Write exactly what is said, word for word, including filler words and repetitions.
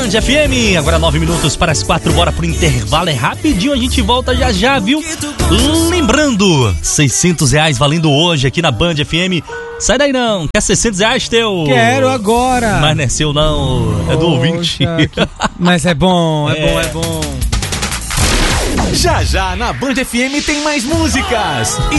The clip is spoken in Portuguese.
Band F M. Agora nove minutos para as quatro, bora pro intervalo. É rapidinho, a gente volta já já, viu? Lembrando, seiscentos reais valendo hoje aqui na Band F M. Sai daí não, quer seiscentos reais teu? Quero agora. Mas não é seu não, é do Poxa, ouvinte. que... Mas é bom, é, É. bom, é bom. Já já na Band F M tem mais músicas.